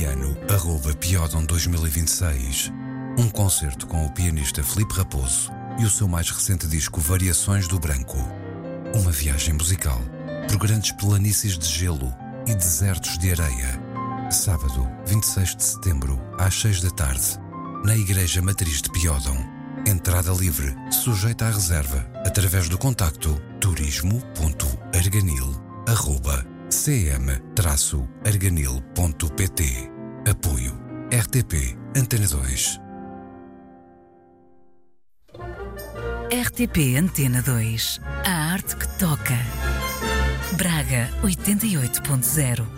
@Piodon 2026. Um concerto com o pianista Filipe Raposo e o seu mais recente disco Variações do Branco. Uma viagem musical por grandes planícies de gelo e desertos de areia. Sábado, 26 de setembro, às 6 da tarde, na Igreja Matriz de Piodon. Entrada livre, sujeita à reserva, através do contacto turismo.arganil@cm-arganil.pt. Apoio RTP Antena 2. RTP Antena 2. A arte que toca. Braga 88.0.